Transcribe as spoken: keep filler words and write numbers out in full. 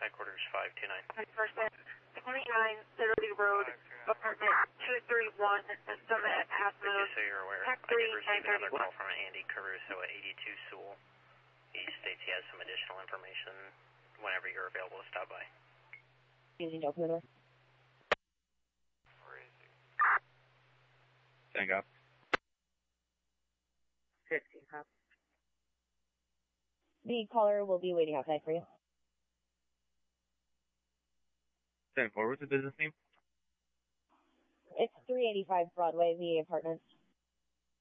Headquarters five two nine. First, twenty-nine Citadel Road, apartment two three one, Summit, Half Moon. Just so you're aware, Tech I did three, receive nine another thirty. call from Andy Caruso at eighty-two Sewell. He states he has some additional information whenever you're available to stop by. You need to open the door. Where is he? Thank God. fifteen, huh? The caller will be waiting outside for you. ten four, what's the business name? It's three eighty-five Broadway, the apartments.